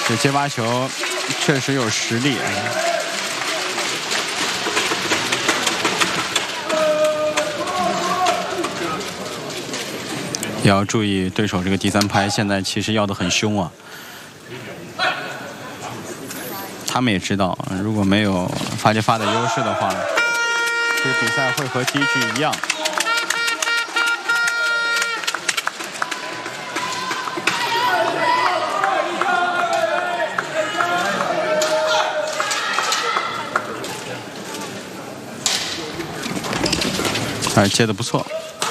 这接发球确实有实力。也要注意对手这个第三拍，现在其实要得很凶啊。他们也知道，如果没有发接发的优势的话，这个比赛会和第一局一样。哎，接得不错。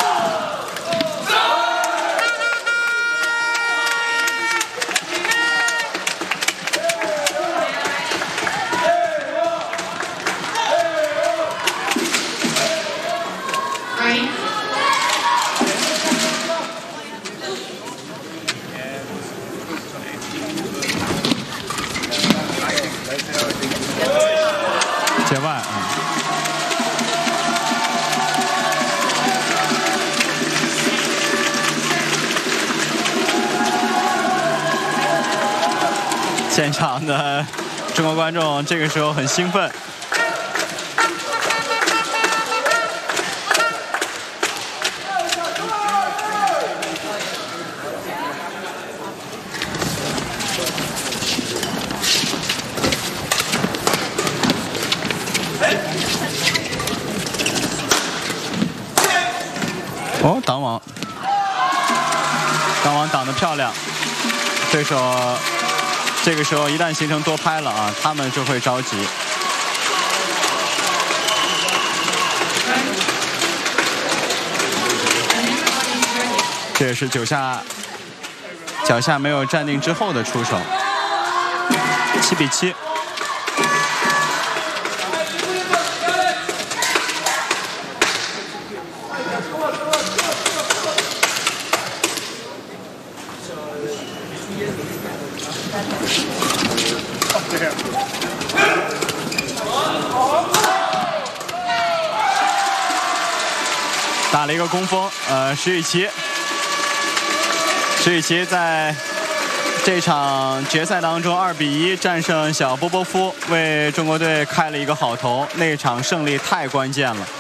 界外啊。现场的中国观众这个时候很兴奋。哦，挡网，挡网挡得漂亮，对手。这个时候一旦形成多拍了啊，他们就会着急。这也是脚下没有站定之后的出手。7比7。打了一个攻锋，石宇奇在这场决赛当中2比1战胜小波波夫，为中国队开了一个好头。那场胜利太关键了。